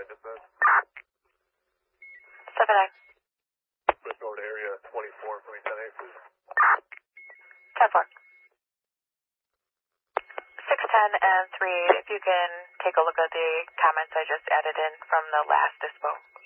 Dispatch. 7-9. Switch over to area 24 for me, 10-8, please. 10-4. 610 and 3, if you can take a look at the comments I just added in from the last dispo.